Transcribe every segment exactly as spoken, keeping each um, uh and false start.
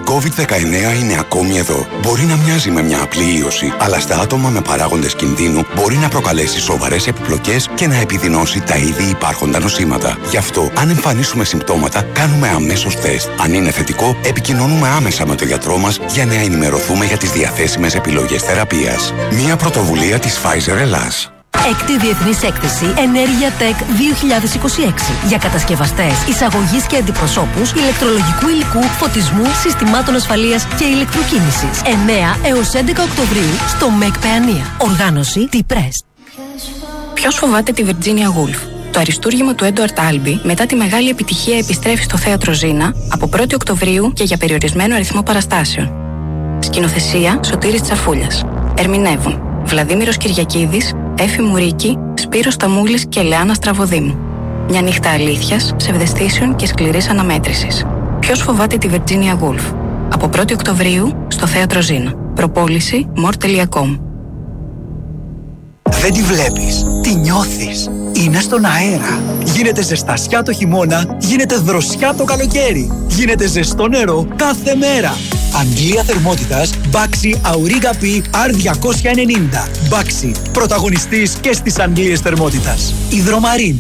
κόβιντ δεκαεννέα είναι ακόμη εδώ. Μπορεί να μοιάζει με μια απλή ίωση, αλλά στα άτομα με παράγοντες κινδύνου μπορεί να προκαλέσει σοβαρές επιπλοκές και να επιδεινώσει τα ήδη υπάρχοντα νοσήματα. Γι' αυτό, αν εμφανίσουμε συμπτώματα, κάνουμε αμέσως τεστ. Αν είναι θετικό, επικοινωνούμε άμεσα με τον γιατρό μας για να ενημερωθούμε για τις διαθέσιμες επιλογές θεραπείας. Μια πρωτοβουλία της Pfizer Ελλάς. Έκτη Διεθνής Έκθεση Ενέργεια Tech δύο χιλιάδες είκοσι έξι για κατασκευαστές, εισαγωγής και αντιπροσώπους ηλεκτρολογικού υλικού, φωτισμού, συστημάτων ασφαλείας και ηλεκτροκίνησης. εννέα έως έντεκα Οκτωβρίου στο ΜΕΚ Παιανία. Οργάνωση T-Press. Ποιος φοβάται τη Virginia Woolf? Το αριστούργημα του Έντουαρτ Άλμπι μετά τη μεγάλη επιτυχία επιστρέφει στο θέατρο Ζήνα από πρώτη Οκτωβρίου και για περιορισμένο αριθμό παραστάσεων. Σκηνοθεσία Σωτήρης Τσαφούλιας. Ερμηνεύουν Βλαδίμηρος Κυριακίδης, Έφη Μουρίκη, Σπύρος Σταμούλης και Λεάνα Στραβοδήμου. Μια νύχτα αλήθειας, ψευδαισθήσεων και σκληρής αναμέτρησης. Ποιος φοβάται τη Virginia Woolf? Από πρώτη Οκτωβρίου στο θέατρο Ζήνα. Προπόληση μορ τελεία κομ. Δεν τη βλέπεις, τη νιώθεις. Είναι στον αέρα. Γίνεται ζεστασιά το χειμώνα, γίνεται δροσιά το καλοκαίρι. Γίνεται ζεστό νερό κάθε μέρα. Αγγλία θερμότητας Baxi Auriga P αρ διακόσια ενενήντα. Baxi, πρωταγωνιστής και στις Αγγλίες θερμότητας. Υδρομαρίν.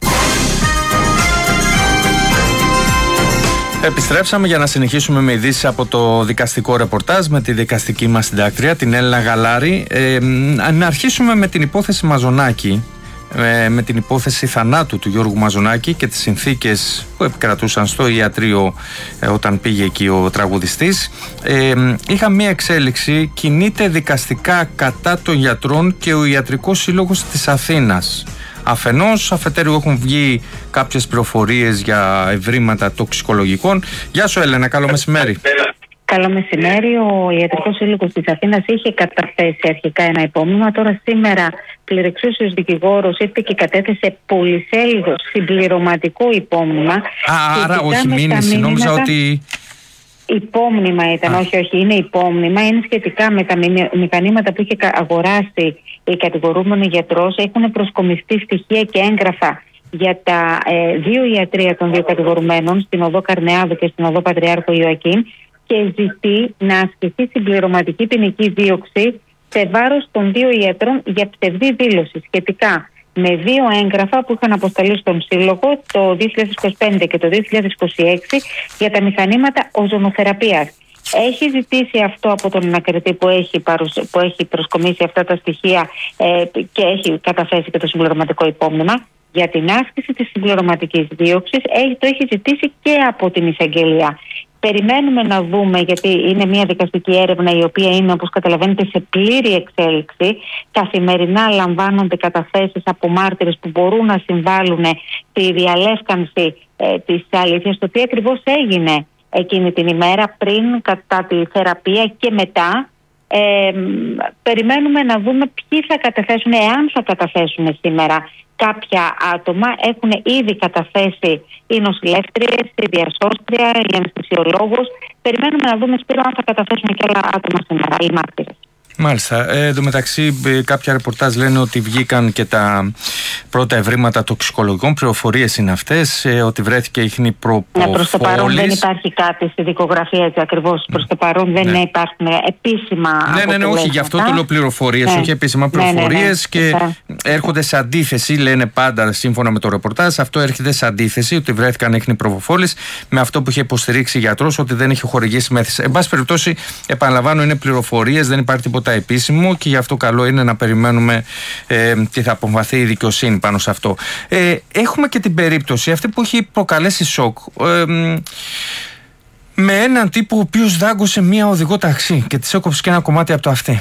Επιστρέψαμε για να συνεχίσουμε με ειδήσεις από το δικαστικό ρεπορτάζ με τη δικαστική μας συντάκτρια, την Έλληνα Γαλάρη. Ε, να αρχίσουμε με την υπόθεση Μαζονάκη, ε, με την υπόθεση θανάτου του Γιώργου Μαζονάκη και τις συνθήκες που επικρατούσαν στο ιατρείο ε, όταν πήγε εκεί ο τραγουδιστής. Ε, είχα μία εξέλιξη, κινείται δικαστικά κατά των γιατρών και ο Ιατρικός Σύλλογος της Αθήνας. Αφενός, αφετέρου έχουν βγει κάποιες πληροφορίες για ευρήματα τοξικολογικών. Γεια σου Έλενα, καλό μεσημέρι. Καλό μεσημέρι. Ο Ιατρικός Σύλλογος της Αθήνας είχε καταθέσει αρχικά ένα υπόμνημα. Τώρα σήμερα πληρεξούσιος δικηγόρος ήρθε και κατέθεσε πολυσέλιδο συμπληρωματικό υπόμνημα. Α, άρα όχι μήνυση, νόμιζα ότι... Υπόμνημα ήταν, Α. όχι, όχι, είναι υπόμνημα. Είναι σχετικά με τα μηχανήματα που είχε αγοράσει η κατηγορούμενη γιατρός. Έχουν προσκομιστεί στοιχεία και έγγραφα για τα ε, δύο ιατρεία των δύο κατηγορουμένων, στην οδό Καρνεάδου και στην οδό Πατριάρχου Ιωακήμ, και ζητεί να ασκηθεί συμπληρωματική ποινική δίωξη σε βάρος των δύο ιατρών για ψευδή δήλωση σχετικά με δύο έγγραφα που είχαν αποσταλεί στον Σύλλογο το δύο χιλιάδες είκοσι πέντε και το δύο χιλιάδες είκοσι έξι για τα μηχανήματα οζονοθεραπείας. Έχει ζητήσει αυτό από τον ανακριτή που έχει, παρουσ... που έχει προσκομίσει αυτά τα στοιχεία ε, και έχει καταθέσει και το συμπληρωματικό υπόμνημα για την άσκηση της συμπληρωματικής δίωξης. Έχει, το έχει ζητήσει και από την εισαγγελία. Περιμένουμε να δούμε, γιατί είναι μια δικαστική έρευνα η οποία είναι, όπως καταλαβαίνετε, σε πλήρη εξέλιξη. Καθημερινά λαμβάνονται καταθέσεις από μάρτυρες που μπορούν να συμβάλλουν στη διαλεύκανση ε, της αλήθειας, το τι ακριβώς έγινε εκείνη την ημέρα, πριν, κατά τη θεραπεία και μετά. Ε, περιμένουμε να δούμε ποιοι θα καταθέσουν, εάν θα καταθέσουν σήμερα. Κάποια άτομα έχουν ήδη καταθέσει οι νοσηλεύτριες, η διασώστρια, η αναισθησιολόγος. Περιμένουμε να δούμε, Σπύρο, αν θα καταθέσουν και άλλα άτομα σήμερα, οι μάρτυρες. Μάλιστα. Ε, εν τω μεταξύ, κάποια ρεπορτάζ λένε ότι βγήκαν και τα πρώτα ευρήματα τοξικολογικών. Πληροφορίες είναι αυτές, ε, ότι βρέθηκε ίχνη προποφόλης. Ναι, προς το παρόν δεν υπάρχει κάτι στη δικογραφία, έτσι ακριβώς. Προς το παρόν δεν ναι. υπάρχουν επίσημα. Ναι, ναι, ναι, όχι, γι' αυτό το λέω πληροφορίες, ναι. όχι επίσημα πληροφορίες, ναι, ναι, ναι. και ναι. έρχονται σε αντίθεση, λένε πάντα σύμφωνα με το ρεπορτάζ. Αυτό έρχεται σε αντίθεση, ότι βρέθηκαν ίχνη προποφόλης με αυτό που είχε υποστηρίξει γιατρός, ότι δεν είχε χορηγήσει μέθηση. Εν πάση περιπτώσει, επαναλαμβάνω, είναι πληροφορίες, δεν υπάρχει τίποτα επίσημο και γι' αυτό καλό είναι να περιμένουμε ε, τι θα αποφαθεί η δικαιοσύνη πάνω σε αυτό. Ε, έχουμε και την περίπτωση αυτή που έχει προκαλέσει σοκ ε, με έναν τύπο ο οποίος δάγκωσε μία οδηγό ταξί και της έκοψε και ένα κομμάτι από το αυτί.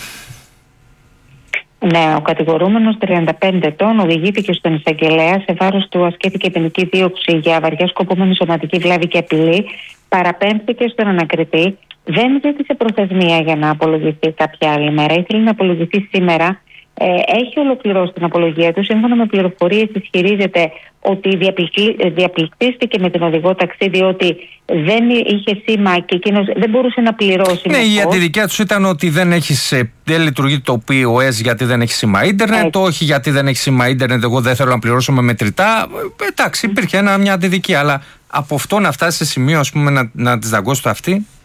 Ναι, ο κατηγορούμενος τριάντα πέντε ετών οδηγήθηκε στον εισαγγελέα, σε βάρος του ασκήθηκε ποινική δίωξη για βαριά σκοπούμενη σωματική βλάβη και απειλή, παραπέμφθηκε στον ανακριτή. Δεν ζήτησε προθεσμία για να απολογηθεί κάποια άλλη μέρα. Ήθελε να απολογηθεί σήμερα. Ε, έχει ολοκληρώσει την απολογία του. Σύμφωνα με πληροφορίες, ισχυρίζεται ότι διαπληκτίστηκε με την οδηγό ταξί, διότι δεν είχε σήμα και εκείνος δεν μπορούσε να πληρώσει. Ναι, η αντιδικία του ήταν ότι δεν, έχεις, δεν λειτουργεί το πι ο ες γιατί δεν έχει σήμα ίντερνετ, το όχι γιατί δεν έχει σήμα ίντερνετ, εγώ δεν θέλω να πληρώσω με μετρητά. Εντάξει, υπήρχε ένα, μια αντιδικία, αλλά από αυτό να φτάσει σε σημείο, ας πούμε, να, να της δαγκώσει το αυτή.